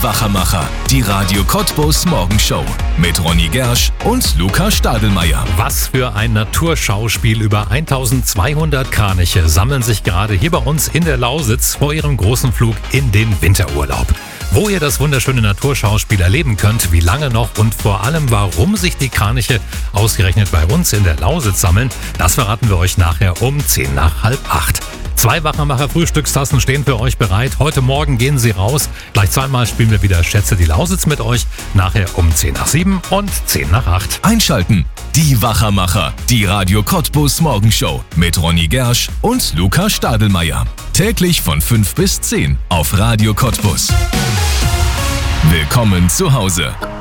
Die Wachermacher, die Radio Cottbus Morgenshow mit Ronny Gersch und Luca Stadelmeier. Was für ein Naturschauspiel. Über 1200 Kraniche sammeln sich gerade hier bei uns in der Lausitz vor ihrem großen Flug in den Winterurlaub. Wo ihr das wunderschöne Naturschauspiel erleben könnt, wie lange noch und vor allem, warum sich die Kraniche ausgerechnet bei uns in der Lausitz sammeln, das verraten wir euch nachher um 7:45. 2 Wachermacher-Frühstückstassen stehen für euch bereit. Heute Morgen gehen sie raus. Gleich zweimal spielen wir wieder Schätze die Lausitz mit euch. Nachher um 7:10 und 7:08. Einschalten. Die Wachermacher, die Radio Cottbus Morgenshow mit Ronny Gersch und Luca Stadelmeier. Täglich von 5 bis 10 auf Radio Cottbus. Willkommen zu Hause.